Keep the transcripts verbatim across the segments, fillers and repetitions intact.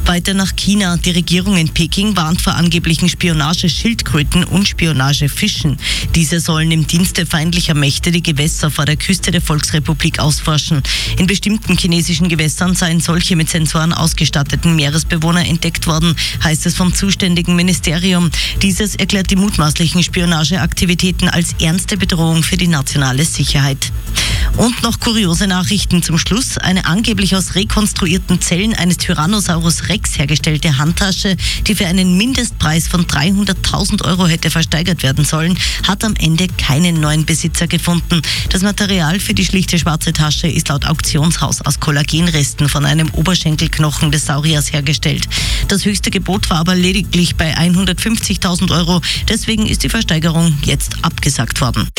Weiter nach China. Die Regierung in Peking warnt vor angeblichen Spionageschildkröten und Spionagefischen. Diese sollen im Dienste feindlicher Mächte die Gewässer vor der Küste der Volksrepublik ausforschen. In bestimmten chinesischen Gewässern seien solche mit Sensoren ausgestatteten Meeresbewohner entdeckt worden, heißt es vom zuständigen Ministerium. Dieses erklärt die mutmaßlichen Spionageaktivitäten als ernste Bedrohung für die nationale Sicherheit. Und noch kuriose Nachrichten zum Schluss. Eine angeblich aus rekonstruierten Zellen eines Tyrannosaurus Rex hergestellte Handtasche, die für einen Mindestpreis von dreihunderttausend Euro hätte versteigert werden sollen, hat am Ende keinen neuen Besitzer gefunden. Das Material für die schlichte schwarze Tasche ist laut Auktionshaus aus Kollagenresten von einem Oberschenkelknochen des Sauriers hergestellt. Das höchste Gebot war aber lediglich bei hundertfünfzigtausend Euro. Deswegen ist die Versteigerung jetzt abgesagt worden.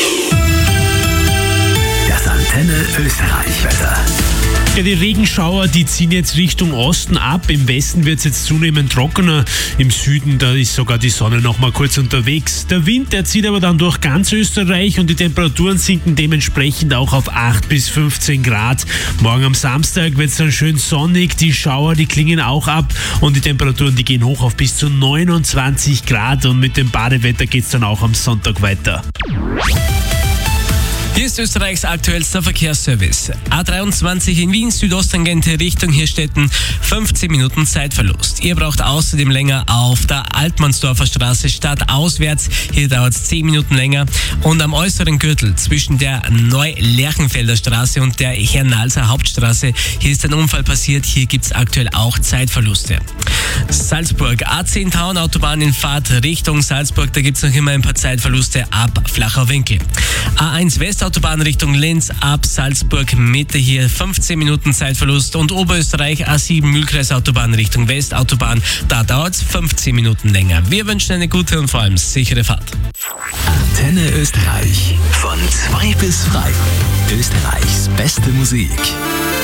Das Antenne Österreich-Wetter. Ja, die Regenschauer, die ziehen jetzt Richtung Osten ab. Im Westen wird es jetzt zunehmend trockener. Im Süden, da ist sogar die Sonne noch mal kurz unterwegs. Der Wind, der zieht aber dann durch ganz Österreich und die Temperaturen sinken dementsprechend auch auf acht bis fünfzehn Grad. Morgen am Samstag wird es dann schön sonnig. Die Schauer, die klingen auch ab und die Temperaturen, die gehen hoch auf bis zu neunundzwanzig Grad. Und mit dem Badewetter geht es dann auch am Sonntag weiter. Hier ist Österreichs aktuellster Verkehrsservice. A dreiundzwanzig in Wien, Südosttangente Richtung Hirstetten, fünfzehn Minuten Zeitverlust. Ihr braucht außerdem länger auf der Altmannsdorfer Straße stadtauswärts. Hier dauert es zehn Minuten länger. Und am äußeren Gürtel zwischen der Neu-Lerchenfelder Straße und der Hernalser Hauptstraße, hier ist ein Unfall passiert. Hier gibt es aktuell auch Zeitverluste. Salzburg, A zehn Town Autobahn in Fahrt Richtung Salzburg. Da gibt es noch immer ein paar Zeitverluste ab Flacher Winkel. A eins Westautobahn Richtung Linz ab Salzburg Mitte hier fünfzehn Minuten Zeitverlust. Und Oberösterreich A sieben Mühlkreis Autobahn Richtung Westautobahn. Da dauert es fünfzehn Minuten länger. Wir wünschen eine gute und vor allem sichere Fahrt. Antenne Österreich. Von zwei bis drei. Österreichs beste Musik.